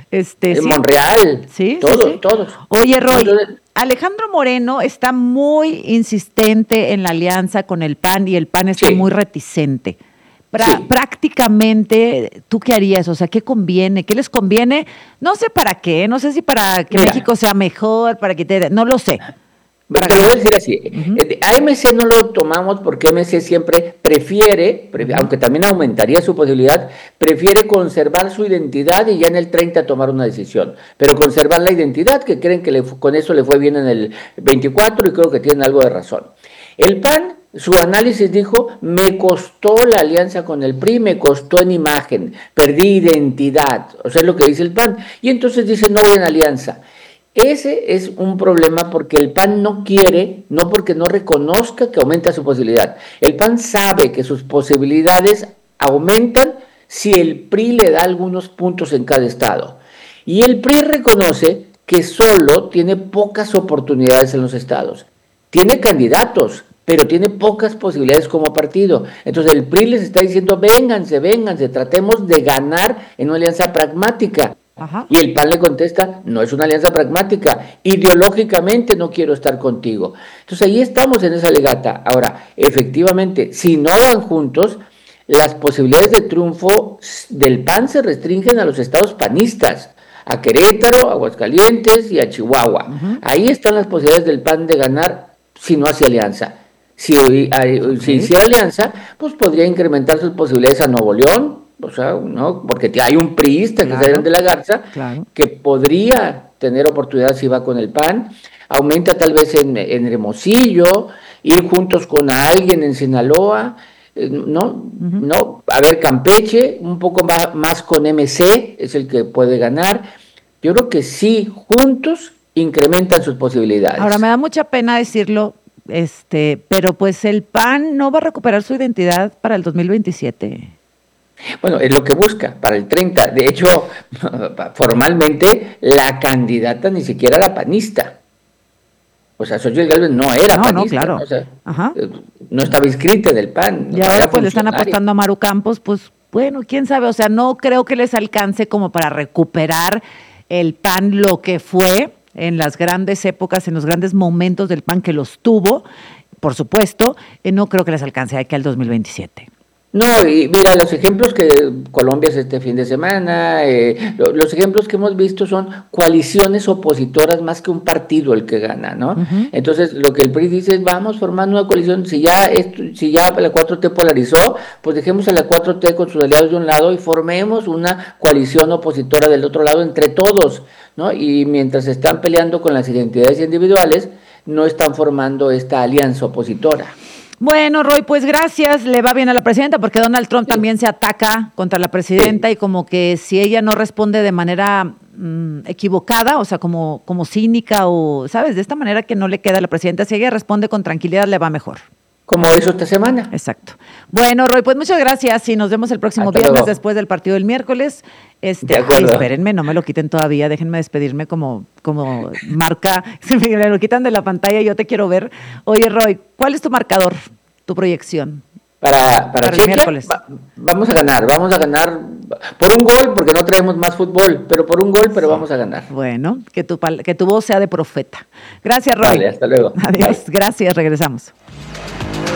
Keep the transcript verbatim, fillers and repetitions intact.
Este, En sí, Monreal, sí, sí, todos, sí. todos. Oye, Roy, Entonces, Alejandro Moreno está muy insistente en la alianza con el P A N y el P A N está muy sí, reticente. Pra- sí. prácticamente, ¿tú qué harías? O sea, ¿qué conviene? ¿Qué les conviene? No sé para qué, no sé si para que Mira, México sea mejor, para que te... No lo sé. Te Para lo voy a que... decir así, Ujú, eh, a M C no lo tomamos porque M C siempre prefiere, prefi- ujú. aunque también aumentaría su posibilidad, prefiere conservar su identidad y ya en el treinta tomar una decisión, pero conservar la identidad, que creen que le fu- con eso le fue bien en el veinticuatro y creo que tienen algo de razón. El P A N, su análisis dijo, me costó la alianza con el P R I, me costó en imagen, perdí identidad, o sea, es lo que dice el P A N, y entonces dice no voy en alianza. Ese es un problema porque el P A N no quiere, no porque no reconozca que aumenta su posibilidad. El P A N sabe que sus posibilidades aumentan si el P R I le da algunos puntos en cada estado. Y el P R I reconoce que solo tiene pocas oportunidades en los estados. Tiene candidatos, pero tiene pocas posibilidades como partido. Entonces el P R I les está diciendo, vénganse, vénganse, tratemos de ganar en una alianza pragmática. Ajá. Y el P A N le contesta, no es una alianza pragmática, ideológicamente no quiero estar contigo. Entonces ahí estamos en esa legata. Ahora, efectivamente, si no van juntos, las posibilidades de triunfo del P A N se restringen a los estados panistas, a Querétaro, a Aguascalientes y a Chihuahua. Ujú. Ahí están las posibilidades del P A N de ganar si no hace alianza. Si, Ok. si hiciera alianza, pues podría incrementar sus posibilidades a Nuevo León, o sea, ¿no? Porque hay un priista que es Adrián Claro, de la Garza, claro. que podría tener oportunidad si va con el P A N, aumenta tal vez en, en Hermosillo, ir juntos con alguien en Sinaloa, eh, no, Ujú. no, a ver, Campeche, un poco más, más con M C, es el que puede ganar. Yo creo que sí, juntos incrementan sus Ahora posibilidades. me da mucha pena decirlo, este, pero pues el P A N no va a recuperar su identidad para el dos mil veintisiete. Bueno, es lo que busca para el treinta. De hecho, formalmente la candidata ni siquiera era panista. O sea, Xochitl Gálvez no era No, no, panista, ¿no? claro. O sea, Ajá. eh, no estaba inscrita del P A N, Y no ahora era pues le están funcionaria. apostando a Maru Campos, pues bueno, quién sabe, o sea, no creo que les alcance como para recuperar el P A N lo que fue en las grandes épocas, en los grandes momentos del P A N que los tuvo, por supuesto, eh, no creo que les alcance aquí al dos mil veintisiete. No, y mira, los ejemplos que Colombia es este fin de semana, eh, lo- los ejemplos que hemos visto son coaliciones opositoras más que un partido el que gana, ¿no? Ujú. Entonces, lo que el P R I dice es, vamos formando una coalición, si ya, esto, si ya la cuatro T polarizó, pues dejemos a la cuatro T con sus aliados de un lado y formemos una coalición opositora del otro lado entre todos, ¿no? Y mientras están peleando con las identidades individuales, no están formando esta alianza opositora. Bueno, Roy, pues gracias, le va bien a la presidenta porque Donald Trump Sí, también se ataca contra la presidenta sí. y como que si ella no responde de manera mm, equivocada, o sea, como, como cínica o, ¿sabes? De esta manera que no le queda a la presidenta, si ella responde con tranquilidad le va mejor. Como eso esta semana. Exacto. Bueno, Roy, pues muchas gracias y nos vemos el próximo Hasta viernes luego. después del partido del miércoles. Este, De ay, acuerdo. espérenme, no me lo quiten todavía, déjenme despedirme como, como marca, se me lo quitan de la pantalla y yo te quiero ver. Oye, Roy, ¿cuál es tu marcador, tu proyección Para, para para el Chequia, miércoles? va- vamos a ganar, vamos a ganar por un gol, porque no traemos más fútbol, pero por un gol, pero Sí. vamos a ganar. Bueno, que tu, pal- que tu voz sea de profeta. Gracias, Roy. Vale, hasta luego. Adiós, Bye. gracias, regresamos.